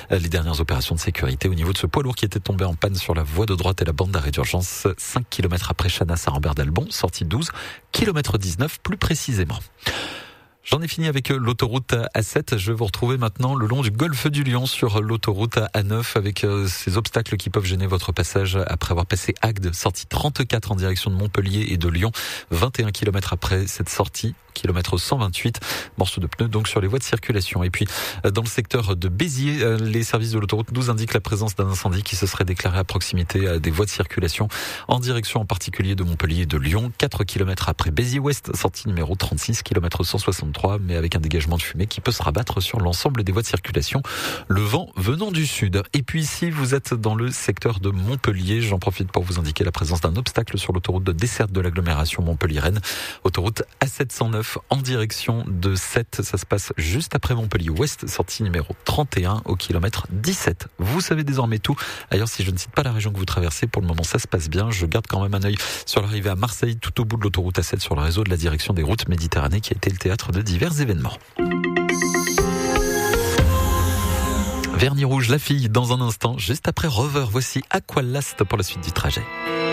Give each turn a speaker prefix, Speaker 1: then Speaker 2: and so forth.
Speaker 1: les dernières opérations de sécurité au niveau de ce poids lourd qui était tombé en panne sur la voie de droite et la bande d'arrêt d'urgence 5 km après Chanas à Rambert d'Albon, sortie 12, kilomètre 19 plus précisément. J'en ai fini avec l'autoroute A7. Je vais vous retrouver maintenant le long du golfe du Lion sur l'autoroute A9 avec ces obstacles qui peuvent gêner votre passage après avoir passé Agde, sortie 34 en direction de Montpellier et de Lyon. 21 km après cette sortie, kilomètre 128, morceau de pneu donc sur les voies de circulation. Et puis dans le secteur de Béziers, les services de l'autoroute nous indiquent la présence d'un incendie qui se serait déclaré à proximité des voies de circulation en direction en particulier de Montpellier et de Lyon. 4 km après Béziers-Ouest, sortie numéro 36, kilomètre 163, mais avec un dégagement de fumée qui peut se rabattre sur l'ensemble des voies de circulation, le vent venant du sud. Et puis si vous êtes dans le secteur de Montpellier, j'en profite pour vous indiquer la présence d'un obstacle sur l'autoroute de desserte de l'agglomération Montpellier-Rennes, autoroute A709 en direction de 7. Ça se passe juste après Montpellier-Ouest, sortie numéro 31 au kilomètre 17. Vous savez désormais tout. D'ailleurs, si je ne cite pas la région que vous traversez, pour le moment ça se passe bien. Je garde quand même un œil sur l'arrivée à Marseille, tout au bout de l'autoroute A7 sur le réseau de la direction des routes Méditerranée qui a été le théâtre de divers événements. Vernis rouge, la fille, dans un instant, juste après Rover. Voici Aqualast pour la suite du trajet.